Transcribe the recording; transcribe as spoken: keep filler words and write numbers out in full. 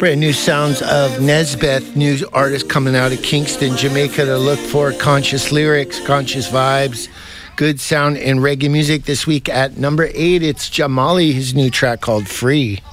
Brand new sounds of Nesbeth, new artist coming out of Kingston, Jamaica, to look for conscious lyrics, conscious vibes, good sound in reggae music. This week at number eight, it's Jamali, his new track called Free.